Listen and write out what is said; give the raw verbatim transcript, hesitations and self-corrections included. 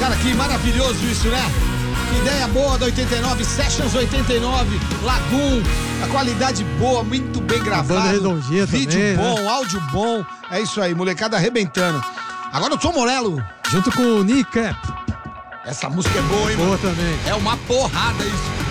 Cara, que maravilhoso isso, né? Que ideia boa da oitenta e nove, Sessions oitenta e nove, Lagoon, a qualidade boa, muito bem gravado. Banda redondinha vídeo também, bom, né? áudio bom. É isso aí, molecada arrebentando. Agora o Tom Morello. Junto com o Kneecap. Essa música é boa, hein, Boa mano? também. É uma porrada isso.